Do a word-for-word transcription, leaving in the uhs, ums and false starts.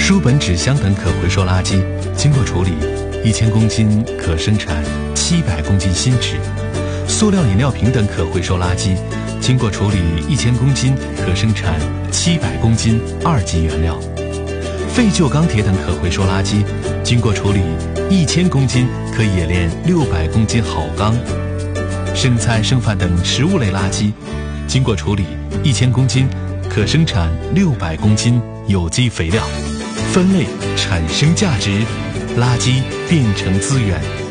书本、纸箱等可回收垃圾，经过处理，一千公斤可生产七百公斤新纸；塑料饮料瓶等可回收垃圾，经过处理，一千公斤可生产七百公斤二级原料；废旧钢铁等可回收垃圾，经过处理，一千公斤可冶炼六百公斤好钢；剩菜剩饭等食物类垃圾，经过处理，一千公斤可生产六百公斤有机肥料。分类产生价值，垃圾变成资源。